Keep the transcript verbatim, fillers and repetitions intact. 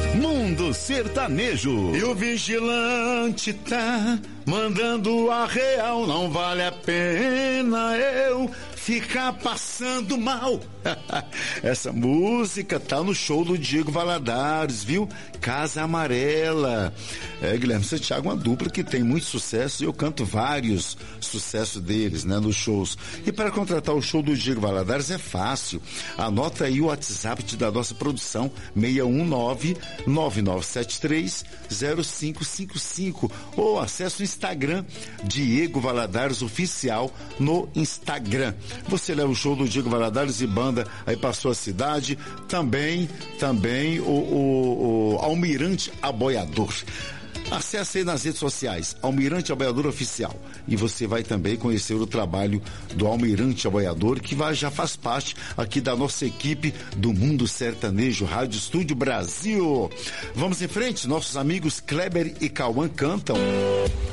Mundo Sertanejo. E o vigilante tá mandando a real, não vale a pena eu ficar passando mal. Essa música tá no show do Diego Valadares, viu? Casa Amarela. É, Guilherme Santiago, uma dupla que tem muito sucesso e eu canto vários sucessos deles, né, nos shows. E para contratar o show do Diego Valadares é fácil. Anota aí o WhatsApp da nossa produção, seis um nove, nove nove sete três, zero cinco cinco cinco, ou acesse o Instagram Diego Valadares Oficial no Instagram. Você leva o show do Diego Valadares e banda aí para sua cidade, também, também o, o, o Almirante Aboiador. Acesse aí nas redes sociais, Almirante Aboiador Oficial, e você vai também conhecer o trabalho do Almirante Aboiador, que vai, já faz parte aqui da nossa equipe do Mundo Sertanejo Rádio Estúdio Brasil. Vamos em frente, nossos amigos Kleber e Cauã cantam.